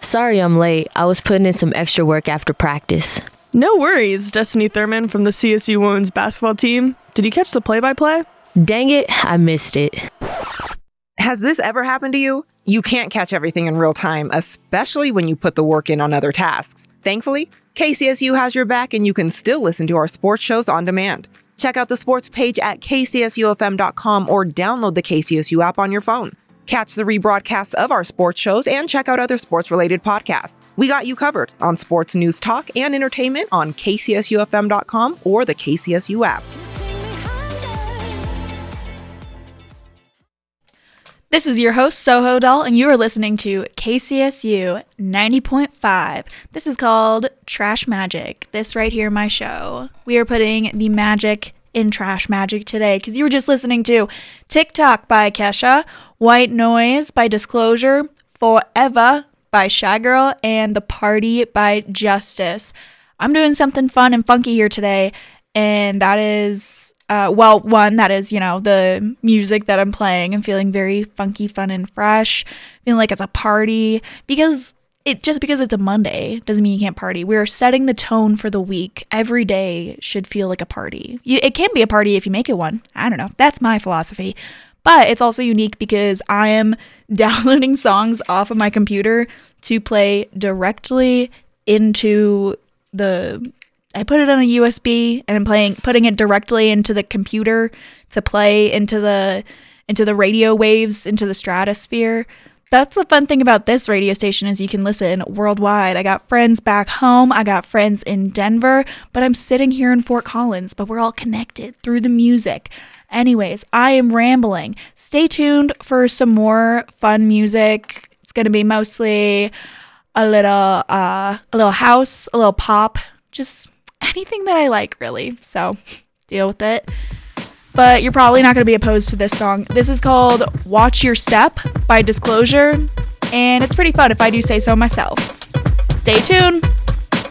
Sorry I'm late. I was putting in some extra work after practice. No worries, Destiny Thurman from the CSU women's basketball team. Did you catch the play-by-play? Dang it, I missed it. Has this ever happened to you? You can't catch everything in real time, especially when you put the work in on other tasks. Thankfully, KCSU has your back and you can still listen to our sports shows on demand. Check out the sports page at kcsufm.com or download the KCSU app on your phone. Catch the rebroadcasts of our sports shows and check out other sports-related podcasts. We got you covered on sports news, talk, and entertainment on kcsufm.com or the KCSU app. This is your host, Soho Doll, and you are listening to KCSU 90.5. This is called Trash Magic. This right here, my show. We are putting the magic in Trash Magic today because you were just listening to TikTok by Kesha, White Noise by Disclosure, Forever by Shy Girl, and The Party by Justice. I'm doing something fun and funky here today, and that is, that is, the music that I'm playing. I'm feeling very funky, fun, and fresh, feeling like it's a party, because it's a Monday doesn't mean you can't party. We're setting the tone for the week. Every day should feel like a party. It can be a party if you make it one. I don't know. That's my philosophy. But it's also unique because I am downloading songs off of my computer to play directly into I put it on a USB and I'm putting it directly into the computer to play into the radio waves, into the stratosphere. That's the fun thing about this radio station is you can listen worldwide. I got friends back home. I got friends in Denver, but I'm sitting here in Fort Collins, but we're all connected through the music. Anyways, I am rambling. Stay tuned for some more fun music. It's going to be mostly a little house, a little pop, just anything that I like, really. So deal with it. But you're probably not going to be opposed to this song. This is called Watch Your Step by Disclosure, and it's pretty fun if I do say so myself. Stay tuned.